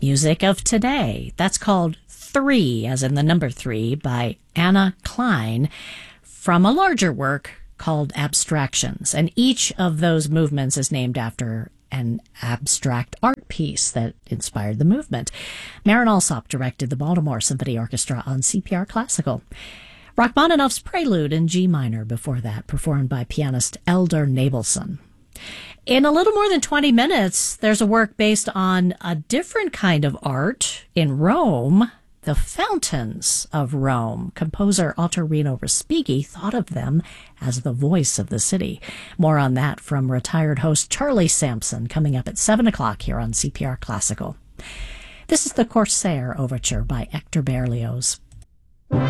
Music of Today. That's called Three, as in the number three, by Anna Klein, from a larger work called Abstractions. And each of those movements is named after an abstract art piece that inspired the movement. Marin Alsop directed the Baltimore Symphony Orchestra on CPR Classical. Rachmaninoff's Prelude in G minor before that, performed by pianist Eldar Nabelson. In a little more than 20 minutes, there's a work based on a different kind of art in Rome, the Fountains of Rome. Composer Ottorino Respighi thought of them as the voice of the city. More on that from retired host Charlie Sampson coming up at 7 o'clock here on CPR Classical. This is the Corsair Overture by Hector Berlioz.